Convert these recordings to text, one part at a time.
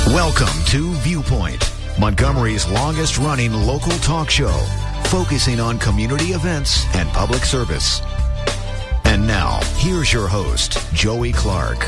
Welcome to Viewpoint, Montgomery's longest-running local talk show, focusing on community events and public service. And now, here's your host, Joey Clark.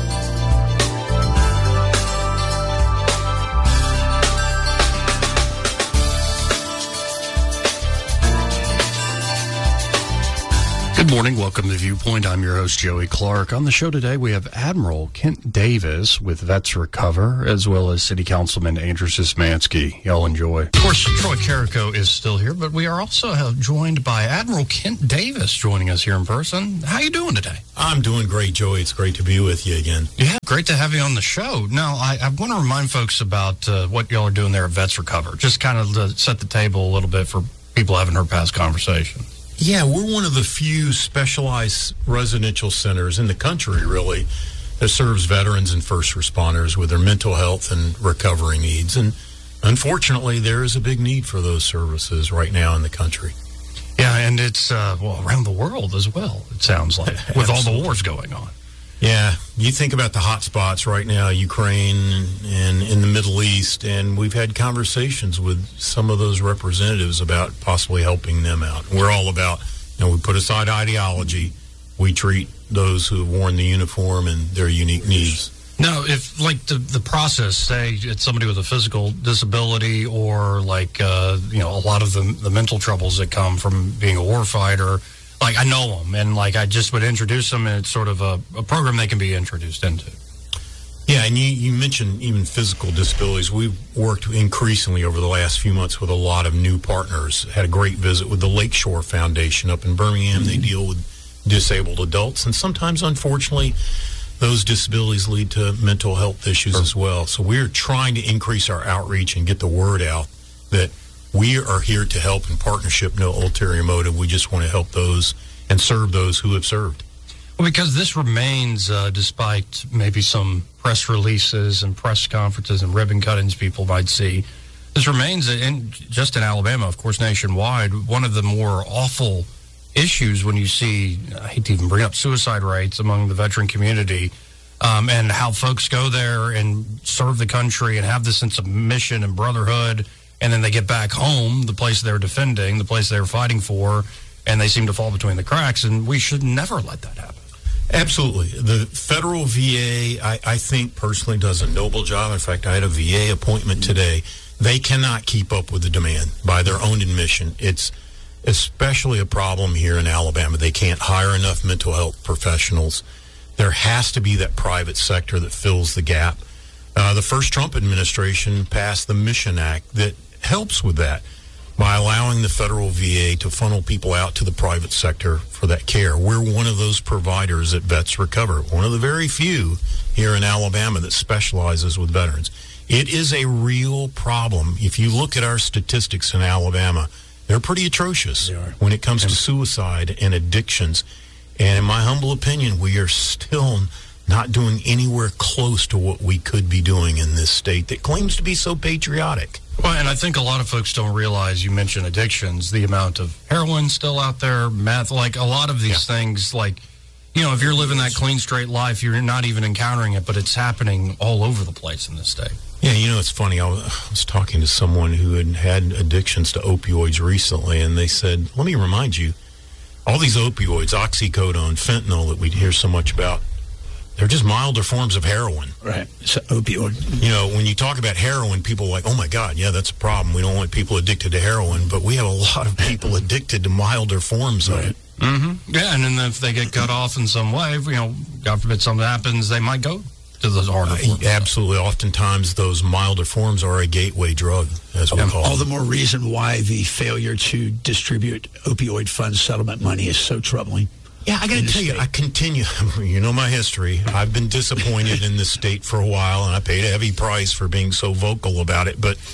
Good morning. Welcome to Viewpoint. I'm your host, Joey Clark. On the show today, we have Admiral Kent Davis with Vets Recover, as well as City Councilman Andrew Szymanski. Y'all enjoy. Of course, Troy Carrico is still here, but we are also joined by Admiral Kent Davis joining us here in person. How you doing today? I'm doing great, Joey. It's great to be with you again. Yeah, great to have you on the show. Now, I want to remind folks about what y'all are doing there at Vets Recover, just kind of to set the table a little bit for people who haven't heard past conversations. Yeah, we're one of the few specialized residential centers in the country, really, that serves veterans and first responders with their mental health and recovery needs. And unfortunately, there is a big need for those services right now in the country. Yeah, and it's, around the world as well, it sounds like, with all the wars going on. Yeah, you think about the hot spots right now, Ukraine and in the Middle East, and we've had conversations with some of those representatives about possibly helping them out. We're all about, we put aside ideology, we treat those who have worn the uniform and their unique needs. Now, if, like, the process, say it's somebody with a physical disability or, like, a lot of the mental troubles that come from being a warfighter, like, I know them, and, like, I just would introduce them, and it's sort of a program they can be introduced into. Yeah, and you mentioned even physical disabilities. We've worked increasingly over the last few months with a lot of new partners. Had a great visit with the Lakeshore Foundation up in Birmingham. Mm-hmm. They deal with disabled adults, and sometimes, unfortunately, those disabilities lead to mental health issues as well. So we're trying to increase our outreach and get the word out that we are here to help in partnership, no ulterior motive. We just want to help those and serve those who have served. Well, because this remains, despite maybe some press releases and press conferences and ribbon cuttings people might see, this remains, just in Alabama, of course, nationwide, one of the more awful issues when you see, I hate to even bring up suicide rates among the veteran community, and how folks go there and serve the country and have this sense of mission and brotherhood, and then they get back home, the place they're defending, the place they're fighting for, and they seem to fall between the cracks, and we should never let that happen. Absolutely. The federal VA, I think, personally does a noble job. In fact, I had a VA appointment today. They cannot keep up with the demand by their own admission. It's especially a problem here in Alabama. They can't hire enough mental health professionals. There has to be that private sector that fills the gap. The first Trump administration passed the Mission Act that helps with that by allowing the federal VA to funnel people out to the private sector for that care. We're one of those providers at Vets Recover, one of the very few here in Alabama that specializes with veterans. It is a real problem. If you look at our statistics in Alabama, they're pretty atrocious when it comes to suicide and addictions. And in my humble opinion, we are still not doing anywhere close to what we could be doing in this state that claims to be so patriotic. Well, and I think a lot of folks don't realize, you mentioned addictions, the amount of heroin still out there, meth, like a lot of these things, like, if you're living that clean, straight life, you're not even encountering it, but it's happening all over the place in this state. Yeah, it's funny. I was talking to someone who had addictions to opioids recently, and they said, let me remind you, all these opioids, oxycodone, fentanyl that we hear so much about, they're just milder forms of heroin. Right. It's opioid. When you talk about heroin, people are like, oh, my God, yeah, that's a problem. We don't want people addicted to heroin, but we have a lot of people addicted to milder forms of it. Mm-hmm. Yeah, and then if they get cut off in some way, God forbid something happens, they might go to those harder forms. Absolutely. Oftentimes, those milder forms are a gateway drug, as we call them. All the more reason why the failure to distribute opioid fund settlement money is so troubling. Yeah, I got to tell you, I continue. You know my history. I've been disappointed in this state for a while, and I paid a heavy price for being so vocal about it. But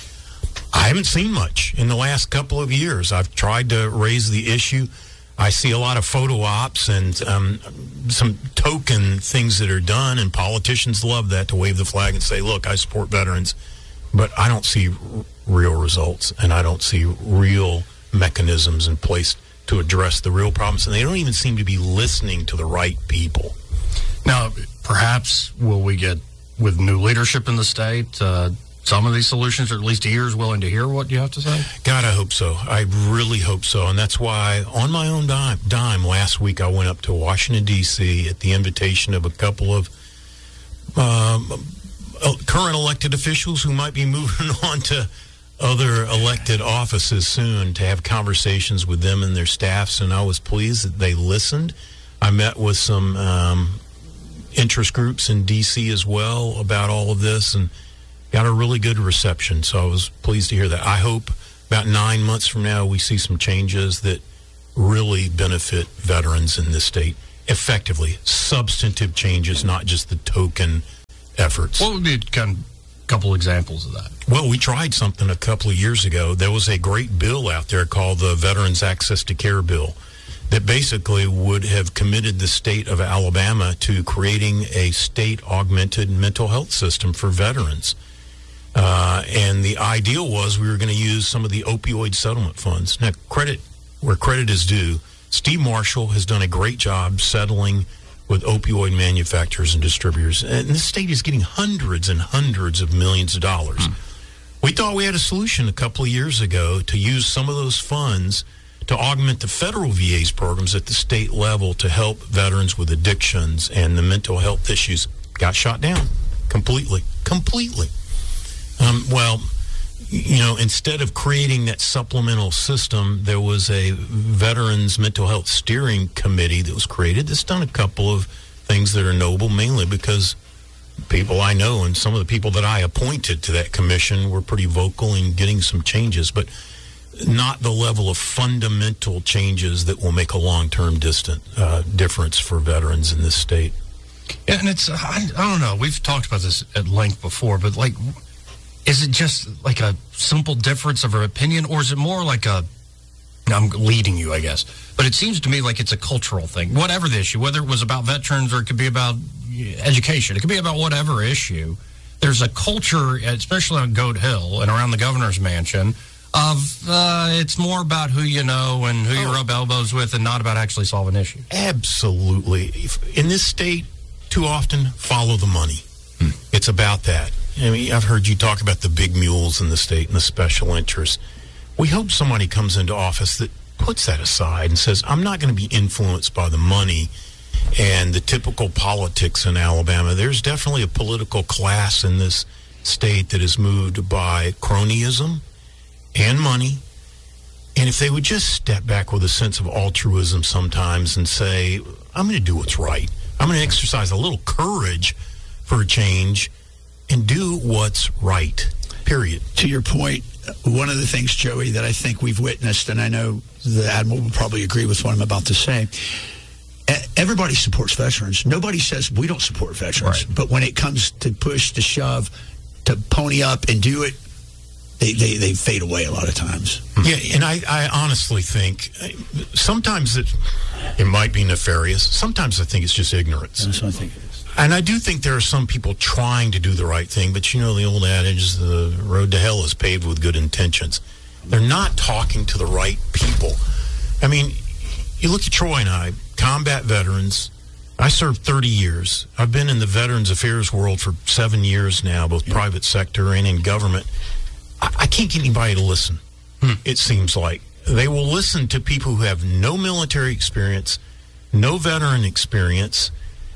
I haven't seen much in the last couple of years. I've tried to raise the issue. I see a lot of photo ops and some token things that are done, and politicians love that, to wave the flag and say, look, I support veterans. But I don't see real results, and I don't see real mechanisms in place to address the real problems, and they don't even seem to be listening to the right people. Now, perhaps will we get with new leadership in the state, some of these solutions, or at least ears willing to hear what you have to say? God, I hope so. I really hope so. And that's why on my own dime last week, I went up to Washington, D.C. at the invitation of a couple of current elected officials who might be moving on to other elected offices soon, to have conversations with them and their staffs. And I was pleased that they listened. I met with some interest groups in D.C. as well about all of this, and got a really good reception. So I was pleased to hear that. I hope about 9 months from now we see some changes that really benefit veterans in this state effectively. Substantive changes, not just the token efforts. What would be a couple examples of that? Well, we tried something a couple of years ago. There was a great bill out there called the Veterans Access to Care Bill that basically would have committed the state of Alabama to creating a state-augmented mental health system for veterans. And the ideal was we were going to use some of the opioid settlement funds. Now, credit where credit is due, Steve Marshall has done a great job settling with opioid manufacturers and distributors. And the state is getting hundreds and hundreds of millions of dollars. We thought we had a solution a couple of years ago to use some of those funds to augment the federal VA's programs at the state level to help veterans with addictions and the mental health issues. Got shot down completely. Well, instead of creating that supplemental system, there was a Veterans Mental Health Steering Committee that was created that's done a couple of things that are noble, mainly because people I know and some of the people that I appointed to that commission were pretty vocal in getting some changes, but not the level of fundamental changes that will make a long-term difference for veterans in this state. Yeah, and it's, I don't know, we've talked about this at length before, but is it just like a simple difference of opinion, or is it more like I'm leading you, I guess, but it seems to me like it's a cultural thing, whatever the issue, whether it was about veterans or it could be about education, it could be about whatever issue. There's a culture, especially on Goat Hill and around the governor's mansion, of it's more about who you know and who you rub elbows with and not about actually solving issues. Absolutely. In this state, too often, follow the money. It's about that. I mean, I've heard you talk about the big mules in the state and the special interests. We hope somebody comes into office that puts that aside and says, I'm not going to be influenced by the money and the typical politics in Alabama. There's definitely a political class in this state that is moved by cronyism and money. And if they would just step back with a sense of altruism sometimes and say, I'm going to do what's right. I'm going to exercise a little courage for a change and do what's right, period. To your point, one of the things, Joey, that I think we've witnessed, and I know the Admiral will probably agree with what I'm about to say, everybody supports veterans. Nobody says we don't support veterans. Right. But when it comes to push, to shove, to pony up and do it, they fade away a lot of times. Yeah, and I honestly think sometimes it might be nefarious. Sometimes I think it's just ignorance. That's what I think it is. And I do think there are some people trying to do the right thing, but you know the old adage, the road to hell is paved with good intentions. They're not talking to the right people. I mean, you look at Troy and I, combat veterans. I served 30 years. I've been in the Veterans Affairs world for 7 years now, both private sector and in government. I can't get anybody to listen, it seems like. They will listen to people who have no military experience, no veteran experience,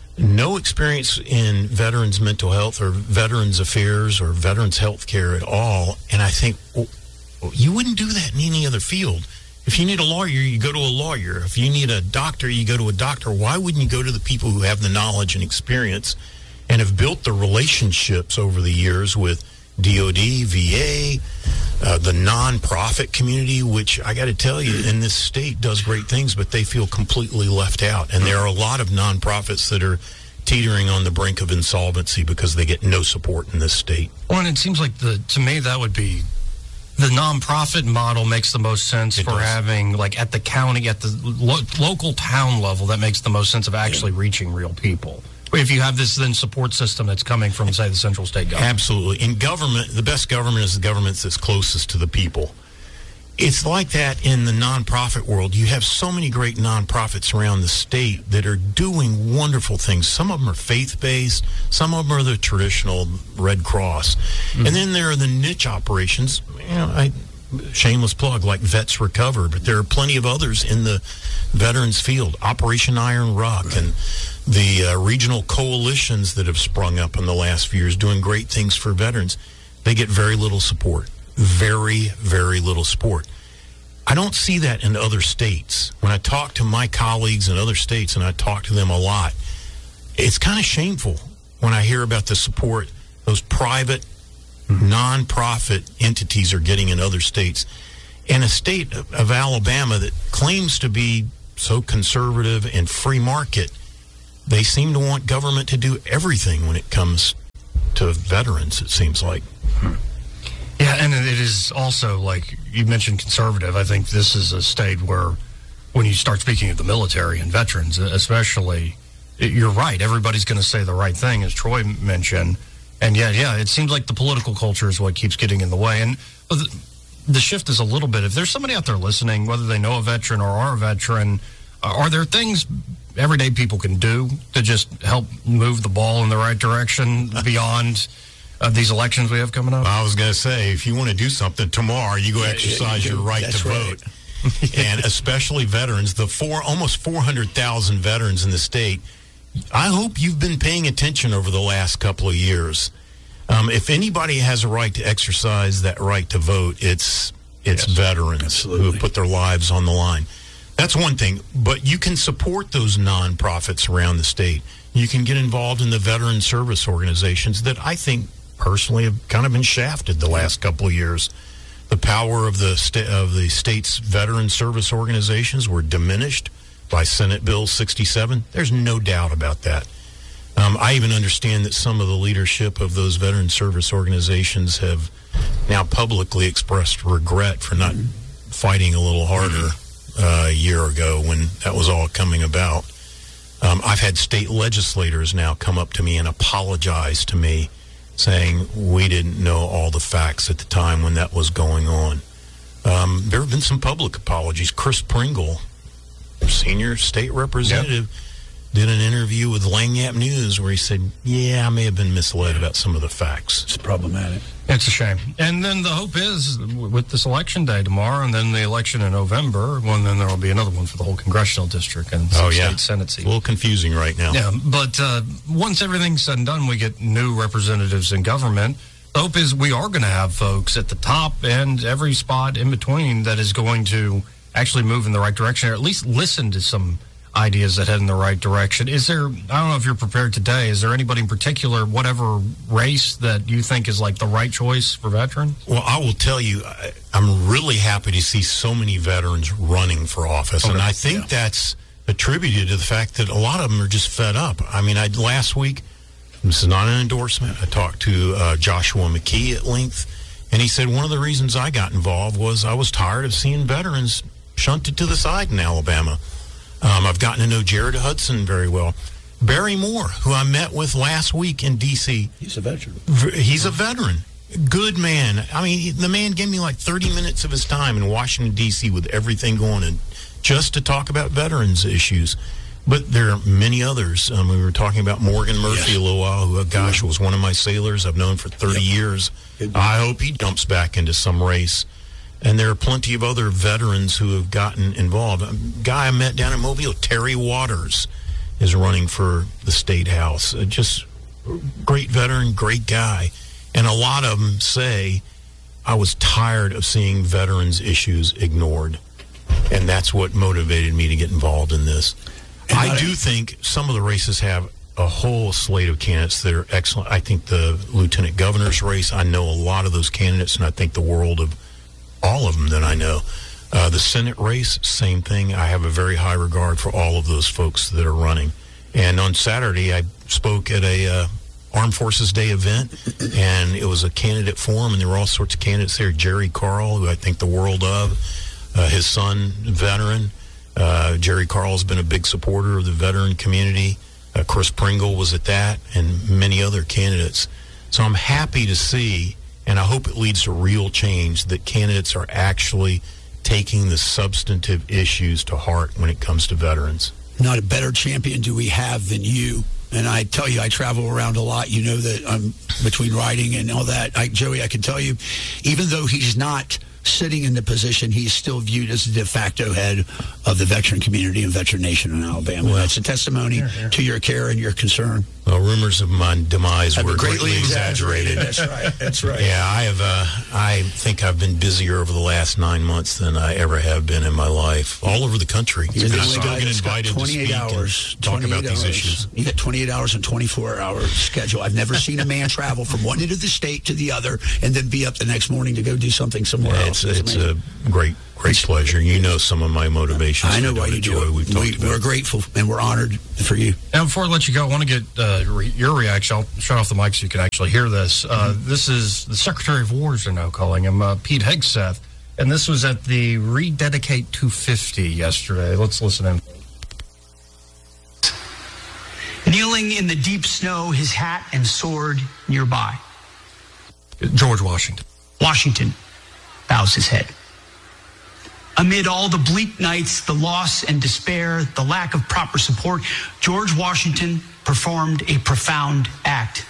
no experience in veterans' mental health or veterans' affairs or veterans' health care at all. And I think, well, you wouldn't do that in any other field. If you need a lawyer, you go to a lawyer. If you need a doctor, you go to a doctor. Why wouldn't you go to the people who have the knowledge and experience and have built the relationships over the years with DOD, VA, the nonprofit community, which I got to tell you, in this state does great things, but they feel completely left out. And there are a lot of nonprofits that are teetering on the brink of insolvency because they get no support in this state. Well, and it seems like to me that would be the nonprofit model makes the most sense for having, like, at the county, at the local town level, that makes the most sense of actually reaching real people. If you have this then support system that's coming from, say, the central state government. Absolutely. In government, the best government is the government that's closest to the people. It's like that in the nonprofit world. You have so many great nonprofits around the state that are doing wonderful things. Some of them are faith-based. Some of them are the traditional Red Cross. Mm-hmm. And then there are the niche operations. Shameless plug, like Vets Recover, but there are plenty of others in the veterans field. Operation Iron Rock and the regional coalitions that have sprung up in the last few years doing great things for veterans. They get very little support. Very, very little support. I don't see that in other states. When I talk to my colleagues in other states, and I talk to them a lot, it's kind of shameful when I hear about the support those private, non-profit entities are getting in other states. In a state of Alabama that claims to be so conservative and free market, they seem to want government to do everything when it comes to veterans, it seems like. Yeah, and it is also, like you mentioned, conservative. I think this is a state where, when you start speaking of the military and veterans, especially, you're right. Everybody's going to say the right thing, as Troy mentioned. And yeah, it seems like the political culture is what keeps getting in the way. And the shift is a little bit, if there's somebody out there listening, whether they know a veteran or are a veteran, are there things everyday people can do to just help move the ball in the right direction beyond these elections we have coming up? I was going to say, if you want to do something tomorrow, you go exercise your right to vote. And especially veterans, almost 400,000 veterans in the state. I hope you've been paying attention over the last couple of years. If anybody has a right to exercise that right to vote, it's veterans who have put their lives on the line. That's one thing. But you can support those nonprofits around the state. You can get involved in the veteran service organizations that I think personally have kind of been shafted the last couple of years. The power of the state's veteran service organizations were diminished by Senate Bill 67. There's no doubt about that. I even understand that some of the leadership of those veteran service organizations have now publicly expressed regret for not fighting a little harder a year ago when that was all coming about. I've had state legislators now come up to me and apologize to me, saying we didn't know all the facts at the time when that was going on. There have been some public apologies. Chris Pringle, senior state representative, did an interview with Lagniappe News where he said, I may have been misled about some of the facts. It's problematic. It's a shame. And then the hope is, with this election day tomorrow and then the election in November, then there will be another one for the whole congressional district and state Senate seat. A little confusing right now. Yeah, but once everything's said and done, we get new representatives in government. The hope is we are going to have folks at the top and every spot in between that is going to actually move in the right direction, or at least listen to some ideas that head in the right direction. Is there, I don't know if you're prepared today, is there anybody in particular, whatever race, that you think is like the right choice for veterans? Well, I will tell you, I'm really happy to see so many veterans running for office. Okay. And I think that's attributed to the fact that a lot of them are just fed up. I mean, last week, this is not an endorsement, I talked to Joshua McKee at length, and he said one of the reasons I got involved was I was tired of seeing veterans shunted to the side in Alabama. I've gotten to know Jared Hudson very well. Barry Moore, who I met with last week in D.C. He's a veteran. He's a veteran. Good man. I mean, the man gave me like 30 minutes of his time in Washington, D.C. with everything going on just to talk about veterans issues. But there are many others. We were talking about Morgan Murphy a little while, who, was one of my sailors I've known for 30 years. I hope he jumps back into some race. And there are plenty of other veterans who have gotten involved. A guy I met down in Mobile, Terry Waters, is running for the State House. Just great veteran, great guy. And a lot of them say, I was tired of seeing veterans' issues ignored. And that's what motivated me to get involved in this. I do think some of the races have a whole slate of candidates that are excellent. I think the lieutenant governor's race, I know a lot of those candidates, and I think the world of all of them that I know. The Senate race, same thing. I have a very high regard for all of those folks that are running. And on Saturday, I spoke at a Armed Forces Day event, and it was a candidate forum, and there were all sorts of candidates there. Jerry Carl, who I think the world of, his son, veteran. Jerry Carl has been a big supporter of the veteran community. Chris Pringle was at that, and many other candidates. So I'm happy to see, and I hope it leads to real change, that candidates are actually taking the substantive issues to heart when it comes to veterans. Not a better champion do we have than you. And I tell you, I travel around a lot. You know that I'm between writing and all that. Joey, I can tell you, even though he's not sitting in the position, he's still viewed as the de facto head of the veteran community and Veteran Nation in Alabama. Well, that's a testimony to your care and your concern. Well, rumors of my demise were greatly exaggerated. That's right. That's right. Yeah, I think I've been busier over the last 9 months than I ever have been in my life, all over the country. You're the I only still guy get that's got invited 28 to speak hours, and talk about these issues. You got 28 hours and 24-hour schedule. I've never seen a man travel from one end of the state to the other and then be up the next morning to go do something somewhere else. It's a great pleasure. You know some of my motivations. I know why you do it. We're grateful and we're honored for you. Now, before I let you go, I want to get your reaction. I'll shut off the mic so you can actually hear this. This is the Secretary of War, they're now calling him, Pete Hegseth, and this was at the Rededicate 250 yesterday. Let's listen in. Kneeling in the deep snow, his hat and sword nearby. George Washington. Washington bows his head. Amid all the bleak nights, the loss and despair, the lack of proper support, George Washington performed a profound act.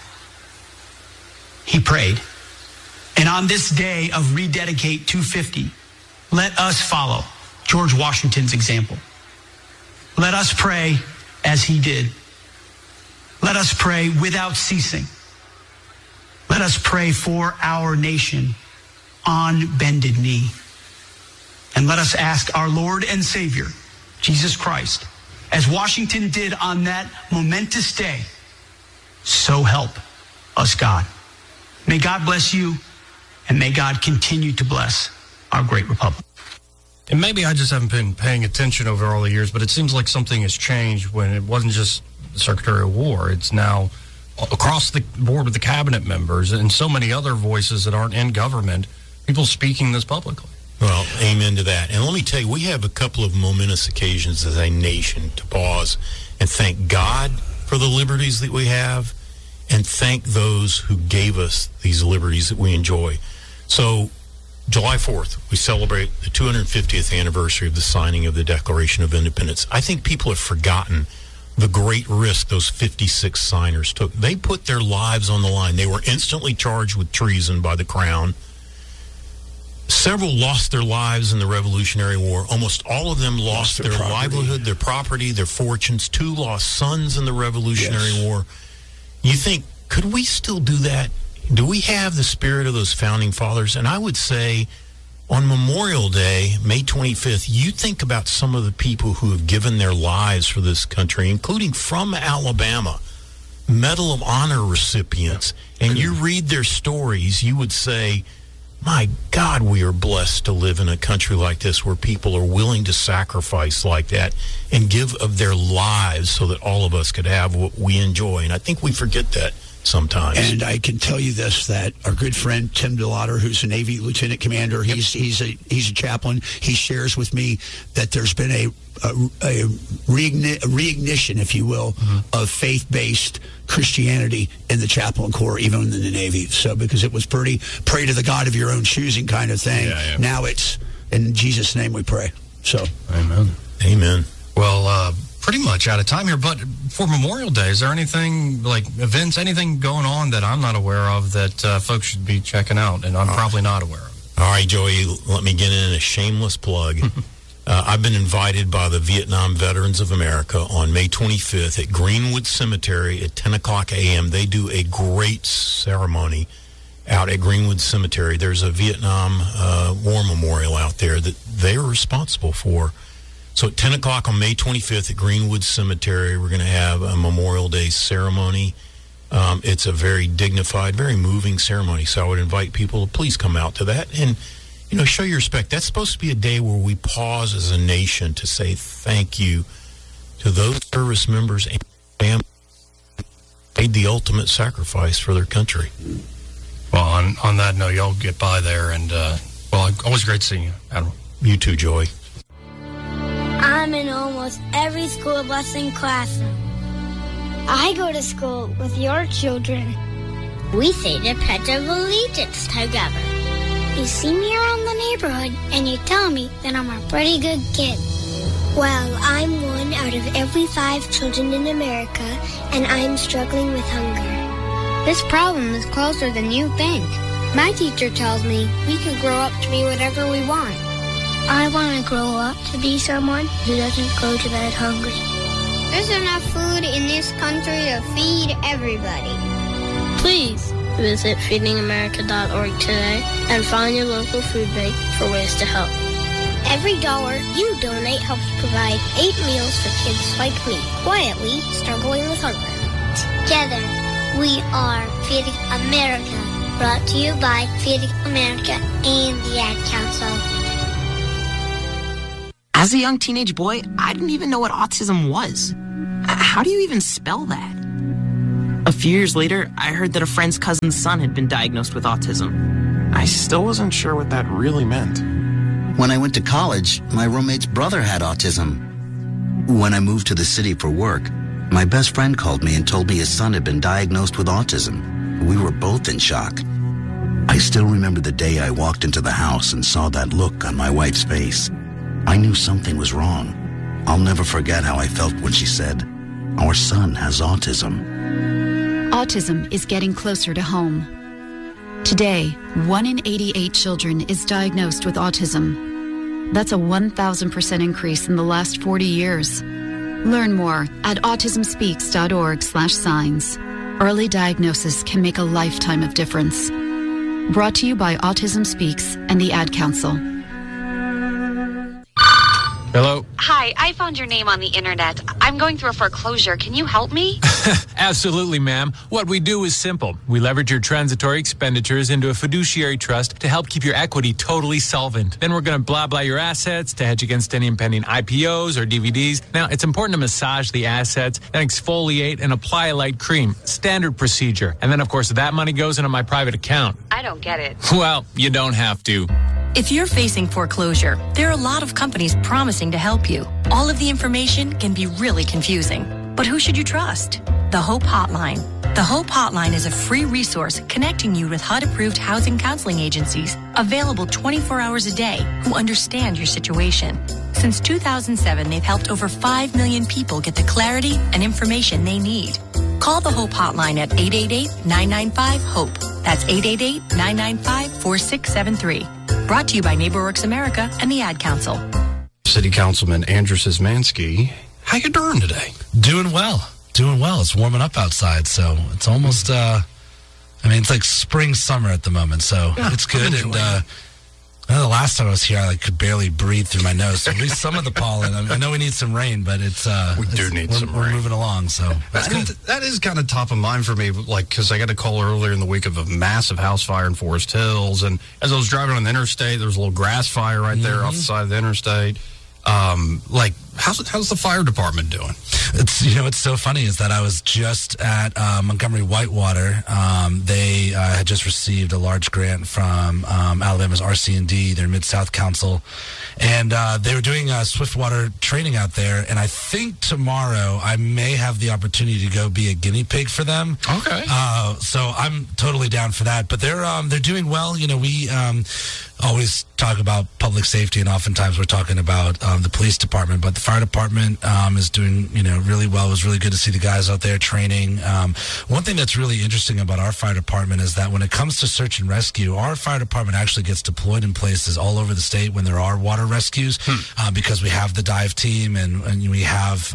He prayed. And on this day of Rededicate 250, let us follow George Washington's example. Let us pray as he did. Let us pray without ceasing. Let us pray for our nation on bended knee. And let us ask our Lord and Savior, Jesus Christ, as Washington did on that momentous day, so help us God. May God bless you, and may God continue to bless our great republic. And maybe I just haven't been paying attention over all the years, but it seems like something has changed when it wasn't just the Secretary of War. It's now across the board with the cabinet members and so many other voices that aren't in government, people speaking this publicly. Well, amen to that. And let me tell you, we have a couple of momentous occasions as a nation to pause and thank God for the liberties that we have and thank those who gave us these liberties that we enjoy. So, July 4th, we celebrate the 250th anniversary of the signing of the Declaration of Independence. I think people have forgotten the great risk those 56 signers took. They put their lives on the line. They were instantly charged with treason by the Crown. Several lost their lives in the Revolutionary War. Almost all of them lost their livelihood, their property, their fortunes. 2 lost sons in the Revolutionary War. You think, could we still do that? Do we have the spirit of those founding fathers? And I would say on Memorial Day, May 25th, you think about some of the people who have given their lives for this country, including from Alabama, Medal of Honor recipients, and you read their stories, you would say, my God, we are blessed to live in a country like this where people are willing to sacrifice like that and give of their lives so that all of us could have what we enjoy. And I think we forget that sometimes. And I can tell you this, that our good friend Tim DeLauder, who's a Navy lieutenant commander, he's a chaplain. He shares with me that there's been a reignition, if you will, of faith-based Christianity in the chaplain corps, even in the Navy. So because it was pretty pray to the God of your own choosing kind of thing. Yeah. Now it's in Jesus' name we pray. So Amen. Well, pretty much out of time here, but for Memorial Day, is there anything, like events, anything going on that I'm not aware of that folks should be checking out, and I'm probably not aware of? All right, Joey, let me get in a shameless plug. I've been invited by the Vietnam Veterans of America on May 25th at Greenwood Cemetery at 10 o'clock a.m. They do a great ceremony out at Greenwood Cemetery. There's a Vietnam War memorial out there that they are responsible for. So at 10 o'clock on May 25th at Greenwood Cemetery, we're going to have a Memorial Day ceremony. It's a very dignified, very moving ceremony. So I would invite people to please come out to that and, you know, show your respect. That's supposed to be a day where we pause as a nation to say thank you to those service members and families who made the ultimate sacrifice for their country. Well, on that note, y'all get by there. And, well, always great seeing you, Admiral. You too, Joey. I'm in almost every school busing classroom. I go to school with your children. We say the Pledge of Allegiance together. You see me around the neighborhood, and you tell me that I'm a pretty good kid. Well, I'm one out of every 5 children in America, and I'm struggling with hunger. This problem is closer than you think. My teacher tells me we can grow up to be whatever we want. I want to grow up to be someone who doesn't go to bed hungry. There's enough food in this country to feed everybody. Please visit feedingamerica.org today and find your local food bank for ways to help. Every dollar you donate helps provide 8 meals for kids like me, quietly struggling with hunger. Together, we are Feeding America, brought to you by Feeding America and the Ad Council. As a young teenage boy, I didn't even know what autism was. How do you even spell that? A few years later, I heard that a friend's cousin's son had been diagnosed with autism. I still wasn't sure what that really meant. When I went to college, my roommate's brother had autism. When I moved to the city for work, my best friend called me and told me his son had been diagnosed with autism. We were both in shock. I still remember the day I walked into the house and saw that look on my wife's face. I knew something was wrong. I'll never forget how I felt when she said, "Our son has autism." Autism is getting closer to home. Today, 1 in 88 children is diagnosed with autism. That's a 1,000% increase in the last 40 years. Learn more at autismspeaks.org/signs. Early diagnosis can make a lifetime of difference. Brought to you by Autism Speaks and the Ad Council. Hello? Hi, I found your name on the internet. I'm going through a foreclosure. Can you help me? Absolutely, ma'am. What we do is simple. We leverage your transitory expenditures into a fiduciary trust to help keep your equity totally solvent. Then we're going to blah your assets to hedge against any impending IPOs or DVDs. Now, it's important to massage the assets, then exfoliate and apply a light cream. Standard procedure. And then, of course, that money goes into my private account. I don't get it. Well, you don't have to. If you're facing foreclosure, there are a lot of companies promising to help you. All of the information can be really confusing. But who should you trust? The Hope Hotline. The Hope Hotline is a free resource connecting you with HUD-approved housing counseling agencies, available 24 hours a day, who understand your situation. Since 2007, they've helped over 5 million people get the clarity and information they need. Call the Hope Hotline at 888-995-HOPE. That's 888-995-4673. Brought to you by NeighborWorks America and the Ad Council. City Councilman Andrew Szymanski, how you doing today? Doing well. It's warming up outside, so it's almost, it's like spring, summer at the moment, so it's good. And the last time I was here, I could barely breathe through my nose. So at least some of the pollen. I know we need some rain, but need some rain. We're moving along, so that's good. That is kind of top of mind for me, because I got a call earlier in the week of a massive house fire in Forest Hills, and as I was driving on the interstate, there was a little grass fire right there off the side of the interstate. How's the fire department doing? It's so funny is that I was just at Montgomery Whitewater. They had just received a large grant from Alabama's RC&D, their Mid-South Council, and they were doing swiftwater training out there. And I think tomorrow I may have the opportunity to go be a guinea pig for them. Okay. So I'm totally down for that. But they're doing well. We always talk about public safety, and oftentimes we're talking about the police department, but the fire department is doing really well. It was really good to see the guys out there training. One thing that's really interesting about our fire department is that when it comes to search and rescue, our fire department actually gets deployed in places all over the state when there are water rescues, because we have the dive team and we have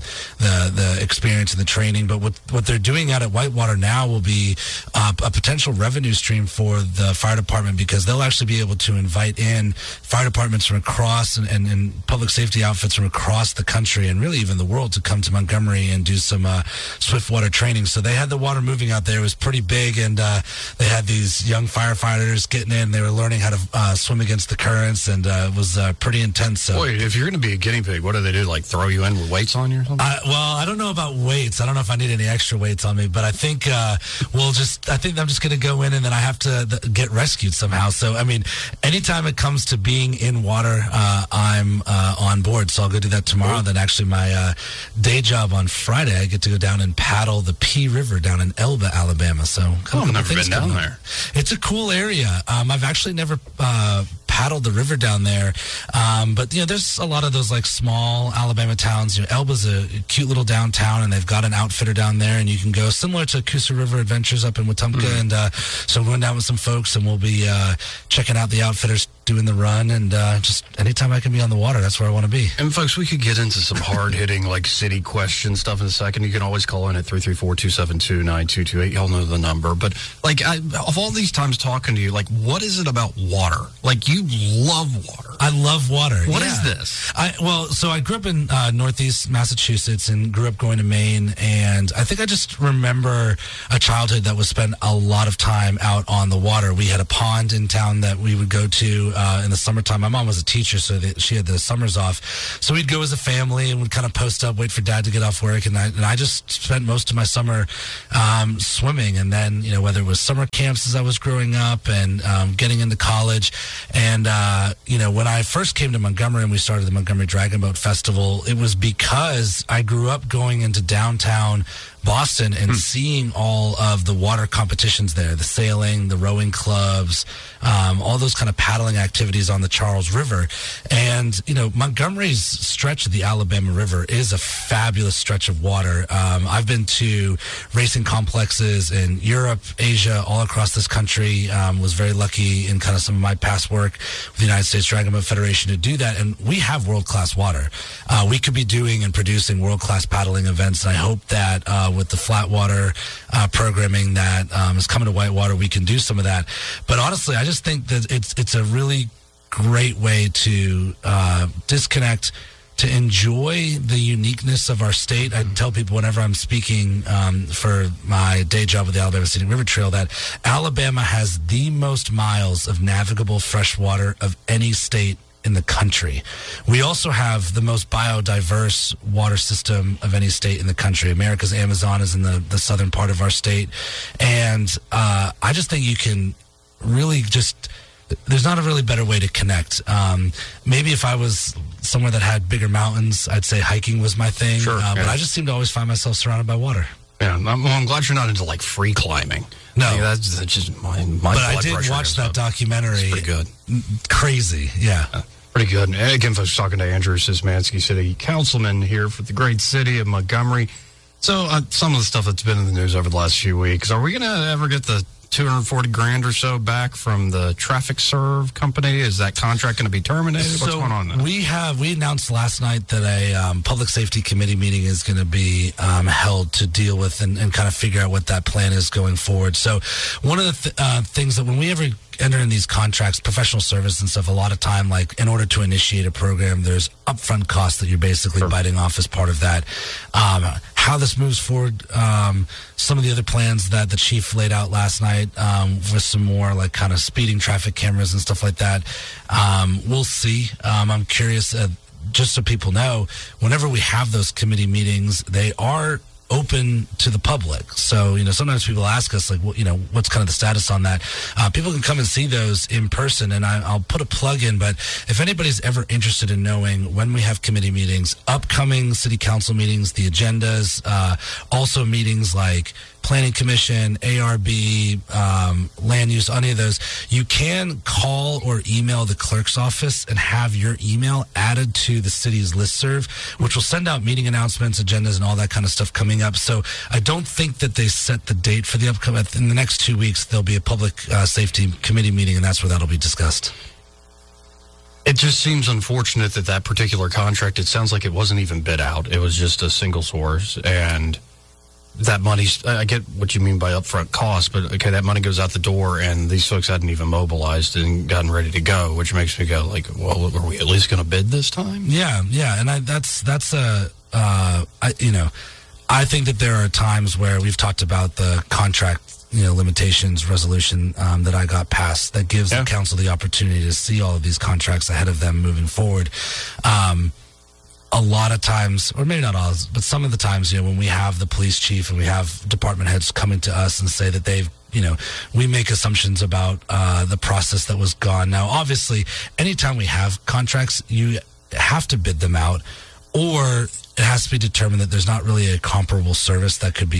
the experience and the training. But what they're doing out at Whitewater now will be a potential revenue stream for the fire department, because they'll actually be able to invite in fire departments from across and public safety outfits from across the country and really even the world to come to Montgomery and do some swiftwater training. So they had the water moving out there. It was pretty big, and they had these young firefighters getting in. They were learning how to swim against the currents, and it was pretty intense. So, boy, if you're going to be a guinea pig, what do they do? Like throw you in with weights on you or something? Well, I don't know about weights. I don't know if I need any extra weights on me, but I think I think I'm just going to go in and then I have to get rescued somehow. So, anytime it comes to being in water, I'm on board. So I'll go do that tomorrow. Then actually my day job on Friday, I get to go down and paddle the Pea River down in Elba, Alabama. So I've never been down there. It's a cool area. I've actually never paddled the river down there, but there's a lot of those like small Alabama towns. Elba's a cute little downtown, and they've got an outfitter down there, and you can go similar to Coosa River Adventures up in Wetumpka. And so I'm going down with some folks, and we'll be checking out the outfitters doing the run, and just anytime I can be on the water, that's where I want to be. And folks, we could get into some hard-hitting like city question stuff in a second. You can always call in at 334-272-9228. Y'all know the number. But like, of all these times talking to you, like, what is it about water? Like, you love water. I love water. What is this? So I grew up in Northeast Massachusetts and grew up going to Maine, and I think I just remember a childhood that was spent a lot of time out on the water. We had a pond in town that we would go to in the summertime. My mom was a teacher, so she had the summers off. So we'd go as a family and we'd kind of post up, wait for Dad to get off work. And I just spent most of my summer swimming. And then, whether it was summer camps as I was growing up and getting into college. And, when I first came to Montgomery and we started the Montgomery Dragon Boat Festival, it was because I grew up going into downtown Boston and seeing all of the water competitions there, the sailing, the rowing clubs, all those kind of paddling activities on the Charles River. And, Montgomery's stretch of the Alabama River is a fabulous stretch of water. I've been to racing complexes in Europe, Asia, all across this country. Was very lucky in kind of some of my past work with the United States Dragon Boat Federation to do that. And we have world-class water. We could be doing and producing world-class paddling events. And I hope that with the flat water programming that is coming to Whitewater, we can do some of that. But honestly, I just think that it's a really great way to disconnect, to enjoy the uniqueness of our state. I tell people whenever I'm speaking for my day job with the Alabama Scenic River Trail that Alabama has the most miles of navigable freshwater of any state in the country. We also have the most biodiverse water system of any state in the country. America's Amazon is in the southern part of our state. And I just think you can really there's not a really better way to connect. Maybe if I was somewhere that had bigger mountains, I'd say hiking was my thing. Sure, But I just seem to always find myself surrounded by water. Yeah, I'm glad you're not into like free climbing. No, that's just my But I did watch that documentary. It's pretty good. Crazy, yeah. Pretty good. And again, folks, talking to Andrew Szymanski, City Councilman here for the great city of Montgomery. So some of the stuff that's been in the news over the last few weeks, are we going to ever get the $240,000 or so back from the Traffic Serve company? Is that contract going to be terminated? What's going on now? We announced last night that a public safety committee meeting is going to be held to deal with and kind of figure out what that plan is going forward. So one of the things that when we ever enter in these contracts, professional service and stuff, a lot of time, like in order to initiate a program, there's upfront costs that you're basically biting off as part of that. How this moves forward, some of the other plans that the chief laid out last night with some more like kind of speeding traffic cameras and stuff like that, we'll see. I'm curious, just so people know, whenever we have those committee meetings, they are open to the public. So, sometimes people ask us, like, what's kind of the status on that? People can come and see those in person, and I'll put a plug in, but if anybody's ever interested in knowing when we have committee meetings, upcoming city council meetings, the agendas, also meetings like Planning Commission, ARB, land use, any of those, you can call or email the clerk's office and have your email added to the city's listserv, which will send out meeting announcements, agendas, and all that kind of stuff coming up. So I don't think that they set the date for the upcoming. In the next 2 weeks, there'll be a public safety committee meeting, and that's where that'll be discussed. It just seems unfortunate that particular contract, it sounds like it wasn't even bid out. It was just a single source, and that money's, I get what you mean by upfront cost, but okay, that money goes out the door and these folks hadn't even mobilized and gotten ready to go, which makes me go like, well, are we at least going to bid this time? Yeah. And I think that there are times where we've talked about the contract, limitations resolution that I got passed that gives the council the opportunity to see all of these contracts ahead of them moving forward. A lot of times, or maybe not all, but some of the times, when we have the police chief and we have department heads coming to us and say that they've, we make assumptions about the process that was gone. Now, obviously, anytime we have contracts, you have to bid them out, or it has to be determined that there's not really a comparable service that could be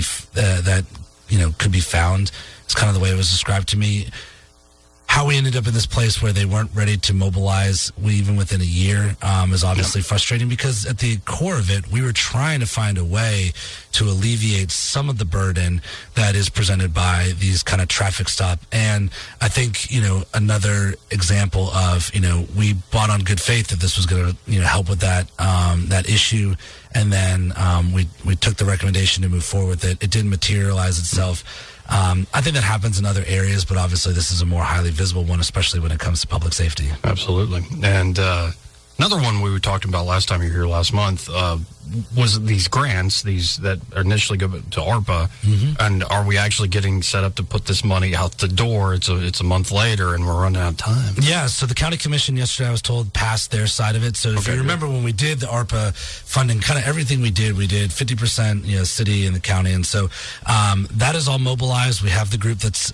could be found. It's kind of the way it was described to me. How we ended up in this place where they weren't ready to mobilize even within a year is obviously frustrating, because at the core of it, we were trying to find a way to alleviate some of the burden that is presented by these kind of traffic stop. And I think, another example of, we bought on good faith that this was going to, help with that issue. And then we took the recommendation to move forward with it. It didn't materialize itself. I think that happens in other areas, but obviously this is a more highly visible one, especially when it comes to public safety. Absolutely. And another one we were talking about last time you were here last month was these grants, these that initially go to ARPA. And are we actually getting set up to put this money out the door? It's a month later, and we're running out of time. Yeah, so the county commission yesterday, I was told, passed their side of it. So if you remember when we did the ARPA funding, kind of everything we did 50%, city and the county. And so that is all mobilized. We have the group that's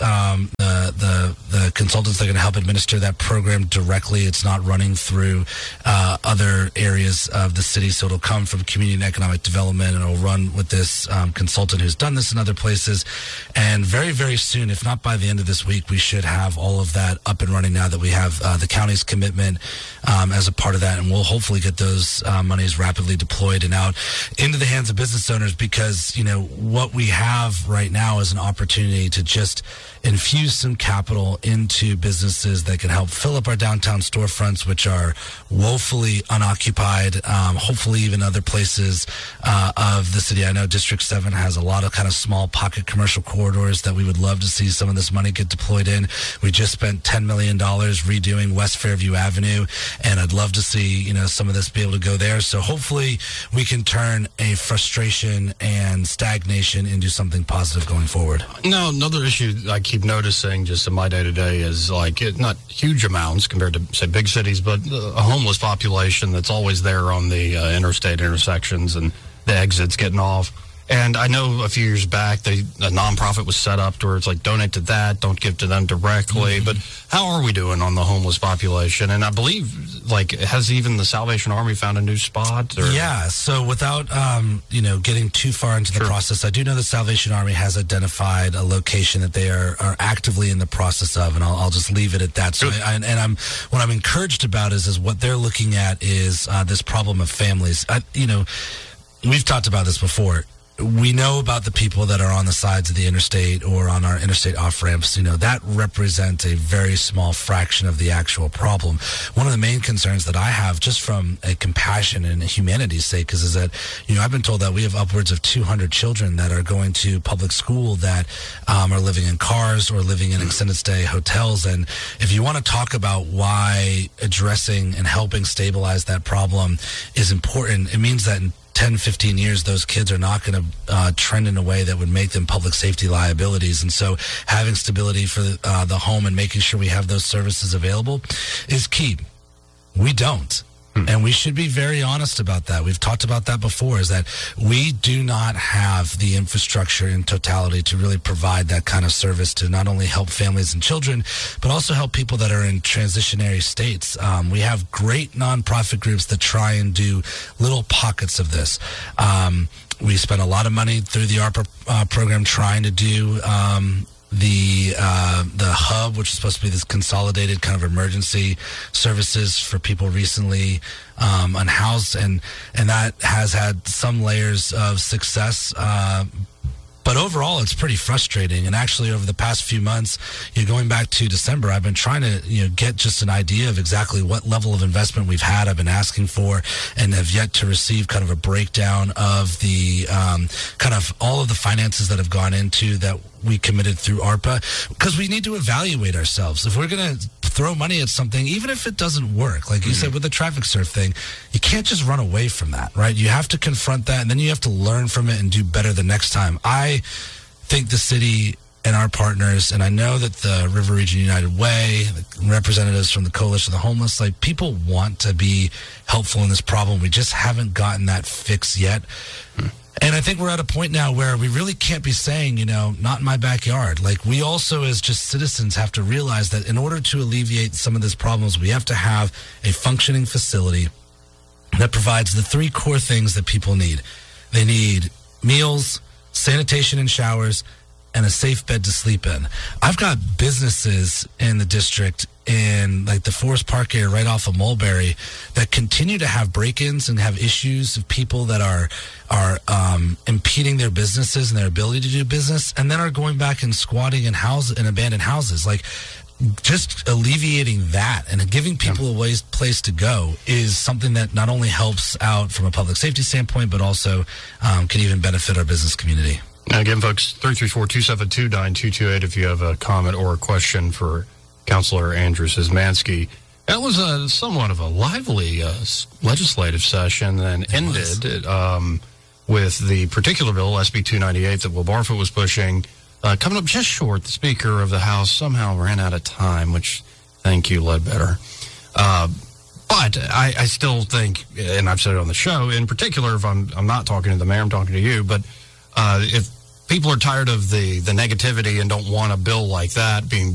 the consultants that are going to help administer that program directly. It's not running through other areas of the city, so it'll come from community and economic development, and it'll run with this consultant who's done this in other places. And very, very soon, if not by the end of this week, we should have all of that up and running now that we have the county's commitment as a part of that. And we'll hopefully get those monies rapidly deployed and out into the hands of business owners, because, what we have right now is an opportunity to just infuse some capital into businesses that can help fill up our downtown storefronts, which are woefully unoccupied, hopefully even other places of the city. I know District 7 has a lot of kind of small pocket commercial corridors that we would love to see some of this money get deployed in. We just spent $10 million redoing West Fairview Avenue, and I'd love to see, some of this be able to go there. So hopefully we can turn a frustration and stagnation into something positive going forward. No, another issue I keep noticing just in my day-to-day is not huge amounts compared to, say, big cities, but a homeless population that's always there on the interstate intersections and the exits getting off. And I know a few years back, a nonprofit was set up where it's like, donate to that, don't give to them directly. But how are we doing on the homeless population? And I believe, has even the Salvation Army found a new spot? Or? Yeah, so without, getting too far into the process, I do know the Salvation Army has identified a location that they are actively in the process of, and I'll just leave it at that. So, what I'm encouraged about is what they're looking at is this problem of families. We've talked about this before. We know about the people that are on the sides of the interstate or on our interstate off-ramps. That represents a very small fraction of the actual problem. One of the main concerns that I have, just from a compassion and a humanity's sake, is that, I've been told that we have upwards of 200 children that are going to public school that are living in cars or living in extended stay hotels. And if you want to talk about why addressing and helping stabilize that problem is important, it means that in 10, 15 years, those kids are not going to trend in a way that would make them public safety liabilities. And so having stability for the home and making sure we have those services available is key. We don't. And we should be very honest about that. We've talked about that before, is that we do not have the infrastructure in totality to really provide that kind of service to not only help families and children, but also help people that are in transitionary states. We have great nonprofit groups that try and do little pockets of this. We spent a lot of money through the ARPA program trying to do the hub, which is supposed to be this consolidated kind of emergency services for people recently unhoused, and that has had some layers of success. But overall, it's pretty frustrating. And actually, over the past few months, going back to December, I've been trying to get just an idea of exactly what level of investment we've had. I've been asking for and have yet to receive kind of a breakdown of the kind of all of the finances that have gone into that we committed through ARPA, because we need to evaluate ourselves. If we're going to throw money at something, even if it doesn't work, like you said with the traffic surf thing, you can't just run away from that, right? You have to confront that, and then you have to learn from it and do better the next time. I think the city and our partners, and I know that the River Region United Way, the representatives from the Coalition of the Homeless, people want to be helpful in this problem. We just haven't gotten that fix yet. And I think we're at a point now where we really can't be saying, not in my backyard. We also, as just citizens, have to realize that in order to alleviate some of these problems, we have to have a functioning facility that provides the 3 core things that people need. They need meals, sanitation and showers, and a safe bed to sleep in. I've got businesses in the district in like the Forest Park area right off of Mulberry that continue to have break-ins and have issues of people that are impeding their businesses and their ability to do business, and then are going back and squatting in abandoned houses. Like, just alleviating that and giving people a place to go is something that not only helps out from a public safety standpoint, but also can even benefit our business community. Now, again, folks, 334-272-9228 if you have a comment or a question for Councilor Andrew Szymanski. That was somewhat of a lively legislative session and ended with the particular bill, SB 298, that Will Barfoot was pushing, coming up just short. The Speaker of the House somehow ran out of time, which, thank you, Ledbetter. But I still think, and I've said it on the show, in particular, if I'm not talking to the mayor, I'm talking to you, but if people are tired of the negativity and don't want a bill like that being